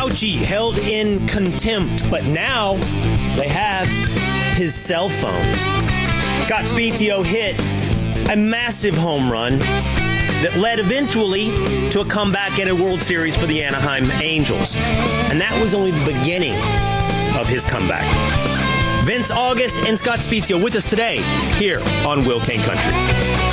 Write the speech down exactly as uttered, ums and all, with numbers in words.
Bochy held in contempt, but now they have his cell phone. Scott Spiezio hit a massive home run that led eventually to a comeback at a World Series for the Anaheim Angels. And that was only the beginning of his comeback. Vince August and Scott Spiezio with us today here on Will Kane Country.